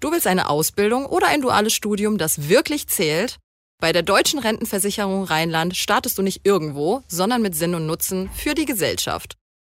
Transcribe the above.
Du willst eine Ausbildung oder ein duales Studium, das wirklich zählt? Bei der Deutschen Rentenversicherung Rheinland startest du nicht irgendwo, sondern mit Sinn und Nutzen für die Gesellschaft.